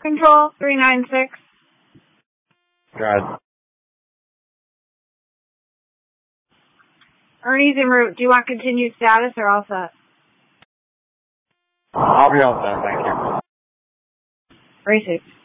Control 396. God. Ernie's en route. Do you want continued status or all set? I'll be all set, thank you. Racing.